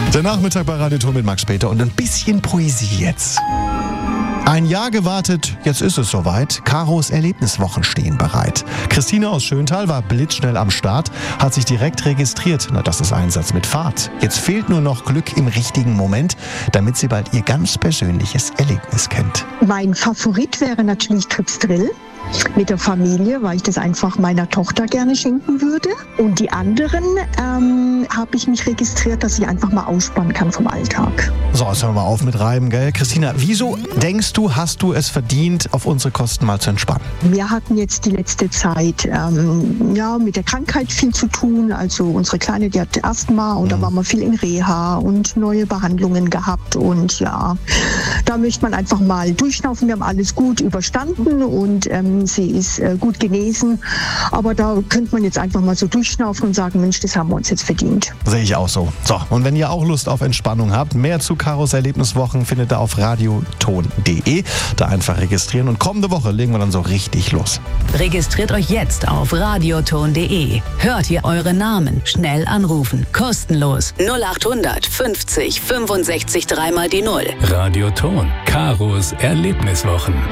Der Nachmittag bei Radio Ton mit Max Peter und ein bisschen Poesie jetzt. Ein Jahr gewartet, jetzt ist es soweit. Karos Erlebniswochen stehen bereit. Christine aus Schöntal war blitzschnell am Start, hat sich direkt registriert. Na, das ist Einsatz mit Fahrt. Jetzt fehlt nur noch Glück im richtigen Moment, damit sie bald ihr ganz persönliches Erlebnis kennt. Mein Favorit wäre natürlich Tripsdrill mit der Familie, weil ich das einfach meiner Tochter gerne schenken würde. Und die anderen habe ich mich registriert, dass ich einfach mal ausspannen kann vom Alltag. So, jetzt hören wir mal auf mit Reiben, gell? Christina, wieso denkst du, hast du es verdient, auf unsere Kosten mal zu entspannen? Wir hatten jetzt die letzte Zeit mit der Krankheit viel zu tun. Also unsere Kleine, die hat Asthma und da waren wir viel in Reha und neue Behandlungen gehabt. Und ja, da möchte man einfach mal durchschnaufen. Wir haben alles gut überstanden und sie ist gut genesen. Aber da könnte man jetzt einfach mal so durchschnaufen und sagen, Mensch, das haben wir uns jetzt verdient. Sehe ich auch so. So, und wenn ihr auch Lust auf Entspannung habt, mehr zu Karos Erlebniswochen findet ihr auf radioton.de. Da einfach registrieren und kommende Woche legen wir dann so richtig los. Registriert euch jetzt auf radioton.de. Hört ihr eure Namen, schnell anrufen, kostenlos 0800 50 65 3 mal die 0. Radio Ton, Karos Erlebniswochen.